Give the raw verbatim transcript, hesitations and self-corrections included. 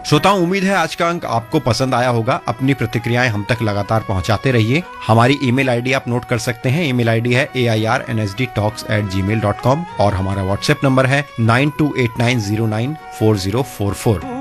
श्रोताओं, उम्मीद है आज का अंक आपको पसंद आया होगा। अपनी प्रतिक्रियाएं हम तक लगातार पहुंचाते रहिए। हमारी ईमेल आईडी आप नोट कर सकते हैं। ईमेल आईडी है ए I R N S D talks eight ji mail dot com और हमारा व्हाट्सएप नंबर है nine to eight nine zero nine four zero four four.